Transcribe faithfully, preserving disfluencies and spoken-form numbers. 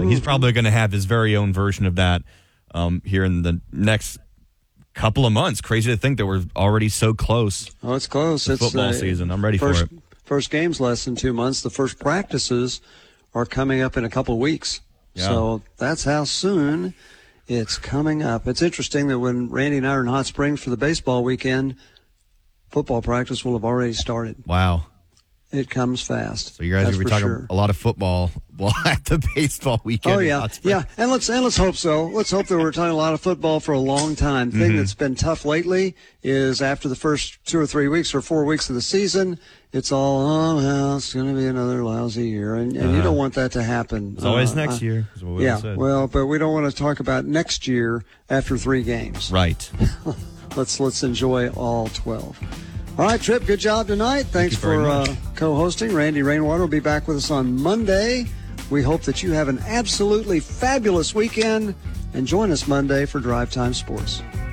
mm-hmm. he's probably going to have his very own version of that um, here in the next couple of months. Crazy to think that we're already so close. Oh, it's close. It's football uh, season. I'm ready first, for it. First game's less than two months. The first practices are coming up in a couple of weeks. Yeah. So that's how soon it's coming up. It's interesting that when Randy and I are in Hot Springs for the baseball weekend, football practice will have already started. Wow. It comes fast. So you guys That's will be for talking sure. a lot of football while at the baseball weekend. Oh yeah, yeah, and let's and let's hope so. Let's hope that we're talking a lot of football for a long time. The thing Mm-hmm. that's been tough lately is after the first two or three weeks or four weeks of the season, it's all oh well, it's going to be another lousy year, and, and uh, you don't want that to happen. It's always uh, next uh, year. Is what we yeah, said. well, but we don't want to talk about next year after three games. Right. let's let's enjoy all twelve. All right, Tripp, good job tonight. Thanks Thank you for very uh, co-hosting. Randy Rainwater will be back with us on Monday. We hope that you have an absolutely fabulous weekend, and join us Monday for Drive Time Sports.